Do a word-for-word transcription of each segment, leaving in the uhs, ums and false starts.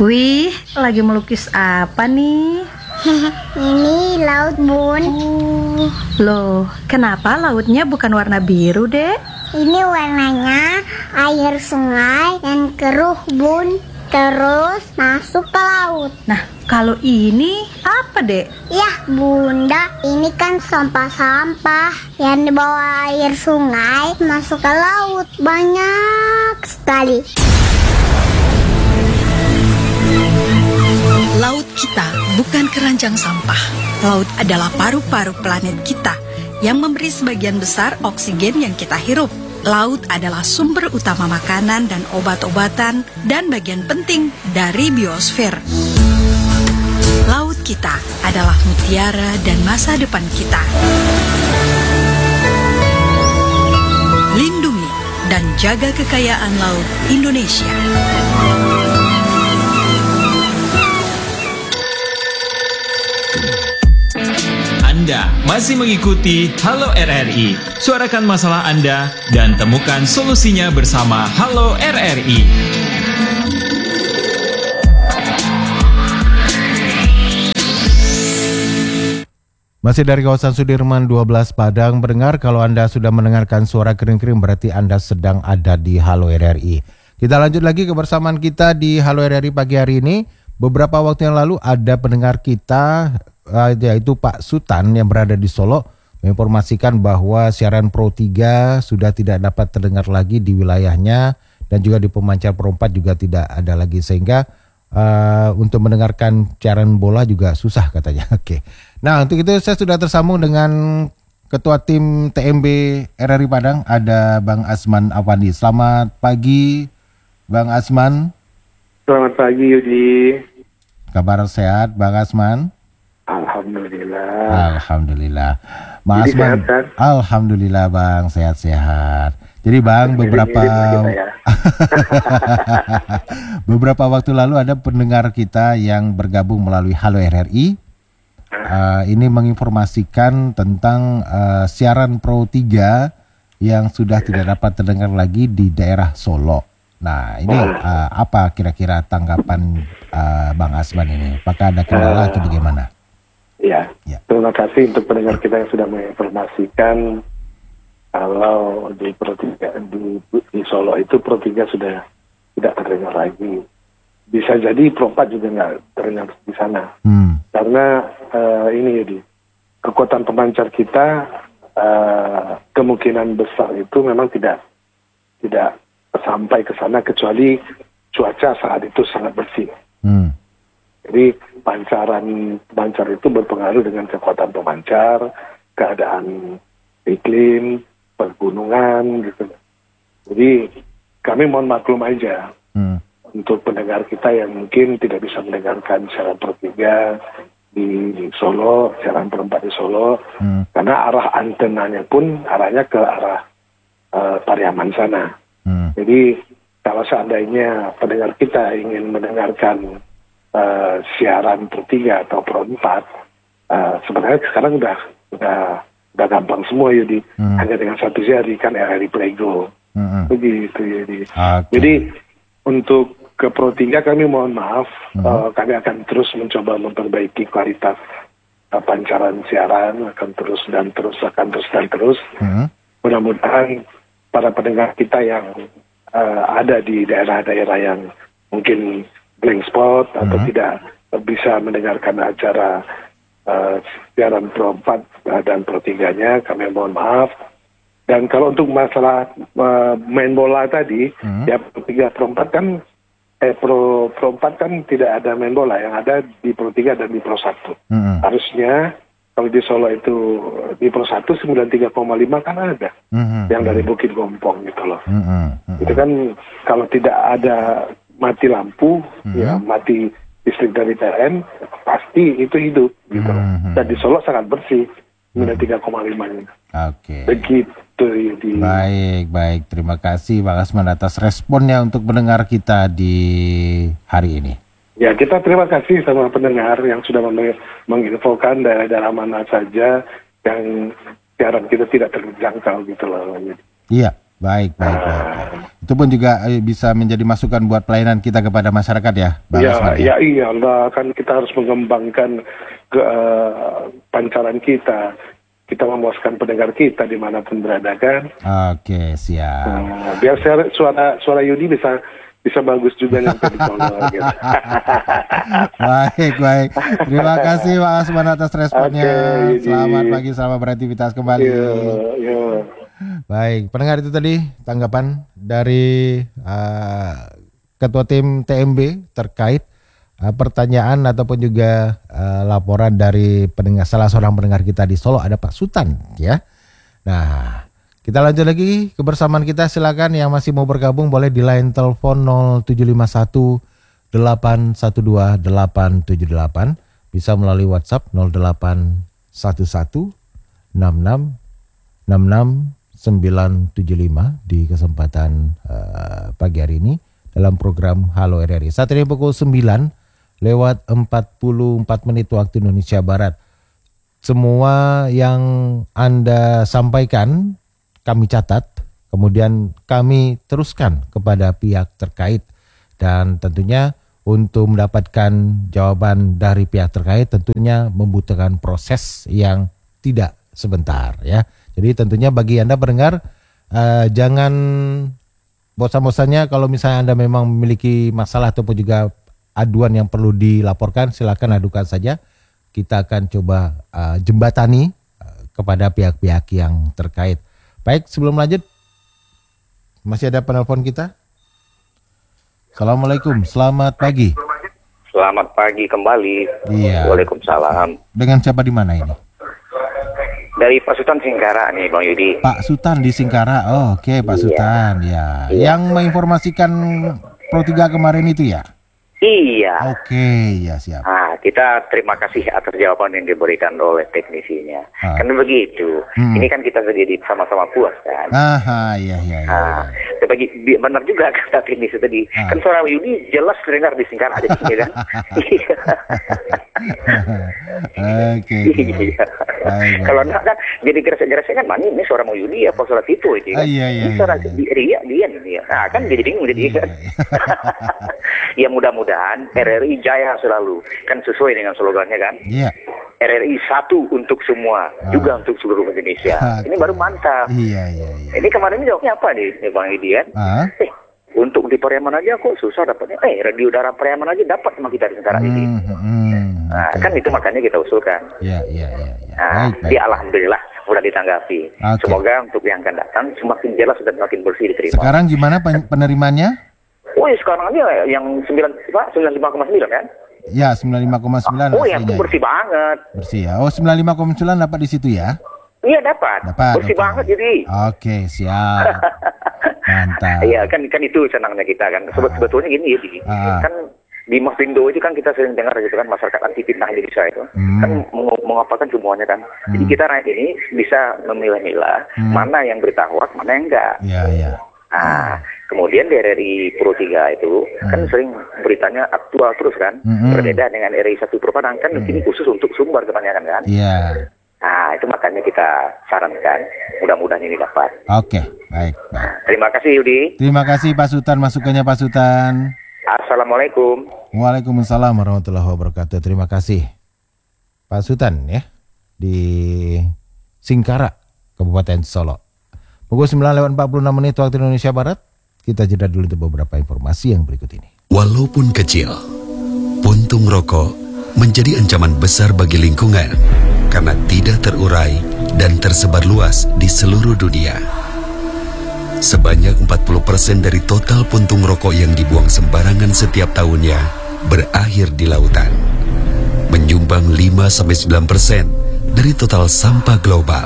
Wih, lagi melukis apa nih? Ini laut, Bun. Oh, loh, kenapa lautnya bukan warna biru, Dek? Ini warnanya air sungai yang keruh, Bun. Terus masuk ke laut. Nah, kalau ini apa, Dek? Yah, Bunda, ini kan sampah-sampah yang dibawa air sungai masuk ke laut. Banyak sekali. Laut kita bukan keranjang sampah. Laut adalah paru-paru planet kita yang memberi sebagian besar oksigen yang kita hirup. Laut adalah sumber utama makanan dan obat-obatan dan bagian penting dari biosfer. Laut kita adalah mutiara dan masa depan kita. Lindungi dan jaga kekayaan laut Indonesia. Anda masih mengikuti Halo R R I. Suarakan masalah Anda dan temukan solusinya bersama Halo R R I. Masih dari kawasan Sudirman dua belas Padang, pendengar, kalau Anda sudah mendengarkan suara kering-kering berarti Anda sedang ada di Halo R R I. Kita lanjut lagi kebersamaan kita di Halo R R I pagi hari ini. Beberapa waktu yang lalu ada pendengar kita, yaitu Pak Sutan yang berada di Solo, menginformasikan bahwa siaran Pro tiga sudah tidak dapat terdengar lagi di wilayahnya dan juga di Pemancar Pro empat juga tidak ada lagi, sehingga uh, untuk mendengarkan siaran bola juga susah katanya. Oke. Nah, untuk itu saya sudah tersambung dengan Ketua Tim T M B R R I Padang, ada Bang Asman Afandi. Selamat pagi, Bang Asman. Selamat pagi, Yudi. Kabar sehat, Bang Asman? Alhamdulillah. Alhamdulillah. Bang Jadi Asman, sehat, kan? Alhamdulillah Bang, sehat-sehat. Jadi Bang, beberapa ya. beberapa waktu lalu ada pendengar kita yang bergabung melalui Halo R R I. Uh, ini menginformasikan tentang uh, siaran Pro tiga yang sudah tidak dapat terdengar lagi di daerah Solo. Nah, ini uh, apa kira-kira tanggapan uh, Bang Asman ini? Apakah ada kendala uh, atau bagaimana? Ya, ya, terima kasih untuk pendengar kita yang sudah menginformasikan kalau di Pro tiga di, di Solo itu Pro tiga sudah tidak terdengar lagi. Bisa jadi Pro empat juga nggak terdengar di sana. Hmm. Karena uh, ini jadi kekuatan pemancar kita uh, kemungkinan besar itu memang tidak tidak sampai ke sana kecuali cuaca saat itu sangat bersih. Hmm. Jadi pancaran pemancar itu berpengaruh dengan kekuatan pemancar, keadaan iklim, pergunungan gitu. Jadi kami mohon maklum aja hmm. untuk pendengar kita yang mungkin tidak bisa mendengarkan siaran Pro tiga di Solo, siaran Pro empat di Solo, hmm. karena arah antenanya pun arahnya ke arah uh, Pariaman sana. Hmm. Jadi kalau seandainya pendengar kita ingin mendengarkan uh, siaran Pro tiga atau Pro empat, uh, sebenarnya sekarang udah udah udah gampang semua, Yudi. Hmm. Hanya dengan satu jari kan R R I Play Go. Hmm. Begitu, Yudi. Okay. Jadi untuk ke Pro tiga kami mohon maaf, hmm. uh, kami akan terus mencoba memperbaiki kualitas uh, pancaran siaran, akan terus dan terus akan terus dan terus. Hmm. Mudah-mudahan para pendengar kita yang uh, ada di daerah-daerah yang mungkin blank spot atau mm-hmm. tidak bisa mendengarkan acara uh, siaran Pro empat dan Pro tiga-nya, kami mohon maaf. Dan kalau untuk masalah uh, main bola tadi, mm-hmm. ya Pro tiga Pro empat kan eh Pro Pro empat kan tidak ada main bola, yang ada di Pro tiga dan di Pro satu. Mm-hmm. Harusnya kalau di Solo itu di Pro satu sembilan puluh tiga koma lima kan ada, mm-hmm. yang dari Bukit Gompong gitu loh. Mm-hmm. Itu kan kalau tidak ada mati lampu, mm-hmm. ya mati listrik dari P L N, pasti itu hidup gitu loh. Mm-hmm. Dan di Solo sangat bersih, sembilan puluh tiga koma lima ini. Oke. Okay. Begitu, Yudi. Baik, baik. Terima kasih Bang Asman atas responnya untuk pendengar kita di hari ini. Ya, kita terima kasih sama pendengar yang sudah meng- menginfokan daerah-daerah mana saja yang siaran kita tidak terjangkau gitu loh. Iya, Baik, baik, baik. Itu pun juga eh, bisa menjadi masukan buat pelayanan kita kepada masyarakat ya, Bang Ya, Asman, ya iya Allah, kan kita harus mengembangkan ke uh, pancaran kita. Kita memuaskan pendengar kita dimanapun berada kan. Oke, siap. Nah, biar suara suara, suara Yudi bisa bisa bagus juga nyampe di Solo gitu. Baik, baik. Terima kasih Pak Asman atas responnya. Oke, Selamat Yudi. pagi, selamat beraktivitas kembali. Iya, iya. Baik, pendengar itu tadi tanggapan dari uh, Ketua Tim T M B terkait uh, pertanyaan ataupun juga uh, laporan dari pendengar salah seorang pendengar kita di Solo, ada Pak Sutan ya. Nah, kita lanjut lagi kebersamaan kita. Silakan yang masih mau bergabung boleh di line telepon nol tujuh lima satu delapan satu dua delapan tujuh delapan, bisa melalui WhatsApp nol delapan satu satu enam enam enam enam sembilan tujuh lima di kesempatan uh, pagi hari ini dalam program Halo R R I. Saat ini pukul sembilan lewat empat puluh empat menit waktu Indonesia Barat. Semua yang Anda sampaikan kami catat, kemudian kami teruskan kepada pihak terkait, dan tentunya untuk mendapatkan jawaban dari pihak terkait tentunya membutuhkan proses yang tidak sebentar ya. Jadi tentunya bagi Anda pendengar, uh, jangan bosan-bosannya kalau misalnya Anda memang memiliki masalah ataupun juga aduan yang perlu dilaporkan, silakan adukan saja. Kita akan coba uh, jembatani uh, kepada pihak-pihak yang terkait. Baik, sebelum lanjut, masih ada penelpon kita. Assalamualaikum, selamat pagi. Selamat pagi kembali. Iya. Waalaikumsalam. Dengan siapa di mana ini? Dari Pak Sultan Singkara nih Bang Yudi. Pak Sultan di Singkara. Oh, oke, okay, Pak Iya. Sultan ya. Iya. Yang menginformasikan Pro tiga kemarin itu ya? Iya. Oke, okay, ya siap. Nah, kita terima kasih atas jawaban yang diberikan oleh teknisinya. Ah. Kan begitu. Hmm. Ini kan kita jadi sama-sama puas kan. Aha, iya, iya, iya. Nah, bagi bi- benar juga kata teknisi tadi. Ah. Kan suara Yudi jelas terdengar di Singkara aja di sini kan. Oke. Iya. Baik, Kalau baik. enggak kan jadi gresek-gresek kan, mana ini suara mau Yudi apa suara Tito itu Ah, kan. iya, iya, Ini suara iya, iya. di- dia dia ini ya. Nah, kan jadi bingung jadi Iya, kan. iya. Ya mudah-mudahan R R I jaya selalu. Kan sesuai dengan slogannya kan. Iya. R R I satu untuk semua, Ah. juga untuk seluruh Indonesia. Oke. Ini baru mantap. Iya, iya, iya. Ini kemarin jawabnya apa nih, Bang Yudi kan? Ah. Eh, untuk di Pariaman aja kok susah dapatnya. Eh, radio udara Pariaman aja dapat sama kita di Singkara ini. Hmm, hmm, Nah, oke. kan itu makanya kita usulkan. Iya, iya, iya, iya. Nah, Baik, baik. dia alhamdulillah mudah ditanggapi. Oke. Semoga untuk yang akan datang semakin jelas dan semakin bersih diterima. Sekarang gimana pen- penerimaannya? Oh ya sekarang aja yang sembilan sembilan lima koma sembilan kan? Ya, sembilan puluh lima koma sembilan Oh yang itu hasilnya. bersih banget. Bersih ya. Oh, sembilan puluh lima koma sembilan dapat di situ ya? Iya dapat. Dapat. Bersih oke. banget jadi. Oke, siap. Mantap. Iya kan kan itu senangnya kita kan. Sebe- Ah. Sebetulnya gini jadi Ah. kan di Mafindo itu kan kita sering dengar gitu kan masyarakat anti fitnah Indonesia itu Hmm. kan meng- mengapakan semuanya kan. Jadi Hmm. kita rakyat ini bisa memilah-milah Hmm. mana yang berita hoax, mana yang enggak. Iya, iya. Nah, kemudian di R R I Pro tiga itu kan Hmm. sering beritanya aktual terus kan. Hmm. Berbeda dengan R R I satu Pro Padang kan ini khusus untuk sumber kebanyakan kan. Iya. Nah, itu makanya kita sarankan mudah-mudahan ini dapat. Oke, baik, baik. Nah, terima kasih Yudi. Terima kasih Pak Sultan, masukannya Pak Sultan. Assalamualaikum. Waalaikumsalam warahmatullahi wabarakatuh. Terima kasih Pak Sultan ya di Singkara, Kabupaten Solo. Pukul sembilan lewat empat puluh enam menit waktu Indonesia Barat. Kita jeda dulu untuk beberapa informasi yang berikut ini. Walaupun kecil, puntung rokok menjadi ancaman besar bagi lingkungan karena tidak terurai dan tersebar luas di seluruh dunia. Sebanyak empat puluh persen dari total puntung rokok yang dibuang sembarangan setiap tahunnya berakhir di lautan, menyumbang lima sampai sembilan persen dari total sampah global.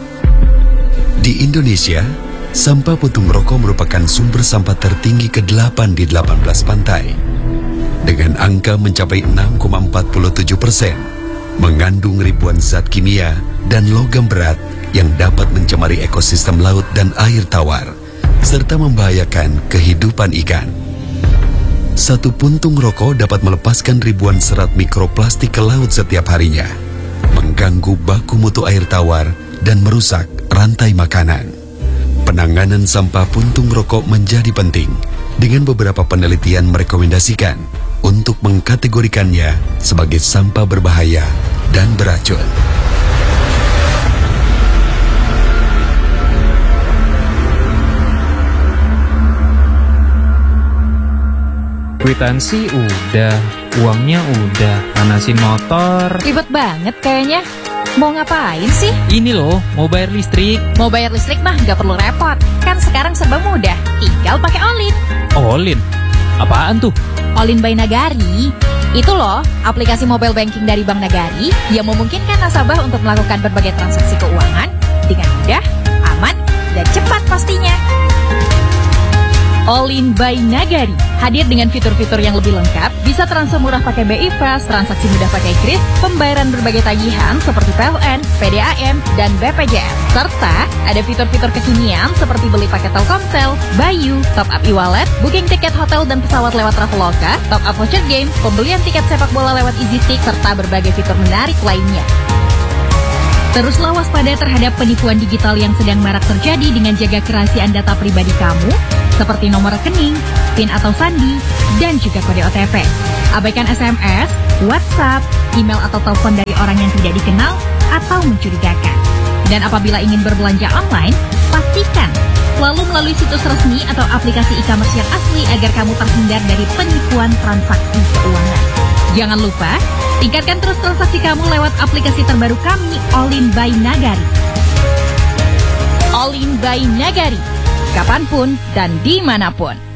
Di Indonesia, sampah puntung rokok merupakan sumber sampah tertinggi kedelapan di delapan belas pantai, dengan angka mencapai enam koma empat tujuh persen, mengandung ribuan zat kimia dan logam berat yang dapat mencemari ekosistem laut dan air tawar, serta membahayakan kehidupan ikan. Satu puntung rokok dapat melepaskan ribuan serat mikroplastik ke laut setiap harinya, mengganggu baku mutu air tawar dan merusak rantai makanan. Penanganan sampah puntung rokok menjadi penting dengan beberapa penelitian merekomendasikan untuk mengkategorikannya sebagai sampah berbahaya dan beracun. Kwitansi udah, uangnya udah, manasin motor. Ribet banget kayaknya. Mau ngapain sih? Ini loh, mau bayar listrik. Mau bayar listrik mah nggak perlu repot. Kan sekarang serba mudah, tinggal pakai Olin. Olin? Apaan tuh? Olin by Nagari. Itu loh, aplikasi mobile banking dari Bank Nagari yang memungkinkan nasabah untuk melakukan berbagai transaksi keuangan dengan mudah, aman, dan cepat pastinya. Olin by Nagari hadir dengan fitur-fitur yang lebih lengkap, bisa transfer murah pakai B I Fast, transaksi mudah pakai Kris, pembayaran berbagai tagihan seperti P L N, P D A M, dan B P J S. Serta ada fitur-fitur kekinian seperti beli paket Telkomsel, Bayu, top up e-wallet, booking tiket hotel dan pesawat lewat Traveloka, top up voucher game, pembelian tiket sepak bola lewat EasyStick, serta berbagai fitur menarik lainnya. Teruslah waspada terhadap penipuan digital yang sedang marak terjadi dengan jaga kerahasiaan data pribadi kamu, seperti nomor rekening, PIN atau sandi, dan juga kode O T P. Abaikan S M S, WhatsApp, email atau telepon dari orang yang tidak dikenal atau mencurigakan. Dan apabila ingin berbelanja online, pastikan selalu melalui situs resmi atau aplikasi e-commerce yang asli agar kamu terhindar dari penipuan transaksi keuangan. Jangan lupa, tingkatkan terus transaksi kamu lewat aplikasi terbaru kami, Olin by Nagari. Olin by Nagari, kapanpun dan dimanapun.